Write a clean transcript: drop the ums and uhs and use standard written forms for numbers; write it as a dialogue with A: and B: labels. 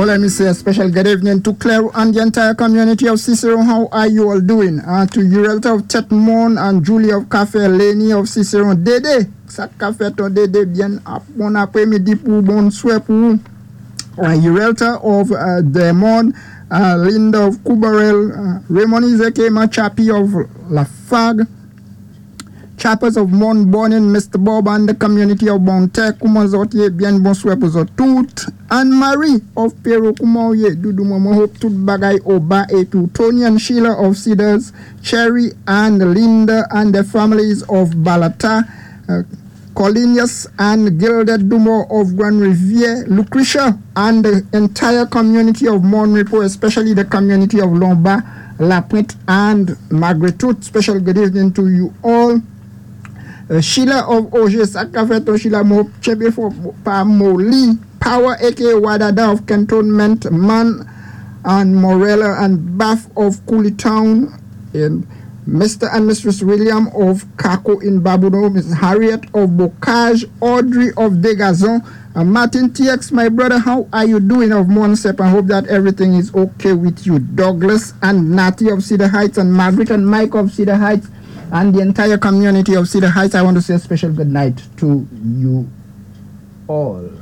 A: let me say a special good evening to Claire and the entire community of Cicero. How are you all doing? To Urelta of Chetmon and Julie of Café, Lenny of Cicero, Dede. Sa café ton Dede bien bon après-midi pour bon soir pour Urelta of Demon, Linda of Kubarel, Raymond Izeke Machapi of Lafag, Chappers of Mont Bonin, Mr. Bob and the community of Bonte, Kumazotie, bien bonsoir pour tout. Anne-Marie of Peru, Kumoye, Dudu Momo, Hope tout bagay Oba et tout. Tony and Sheila of Cedars, Cherry and Linda and the families of Balata, Colinius and Gilded Dumo of Grand Riviere, Lucretia and the entire community of Monrepo, especially the community of Lomba, La Pointe and Margaret Tooth. Special good evening to you all. Sheila of Oje Sakafeto, Sheila Mo Chebe for Pamoli, Power aka Wadada of Cantonment, Man and Morella and Bath of Cooley Town, and Mr. and Mrs. William of Kako in Babuno, Miss Harriet of Bocage, Audrey of Degazon, and Martin TX, my brother, how are you doing of Monsep? I hope that everything is okay with you. Douglas and Natty of Cedar Heights and Margaret and Mike of Cedar Heights and the entire community of Cedar Heights. I want to say a special good night to you all.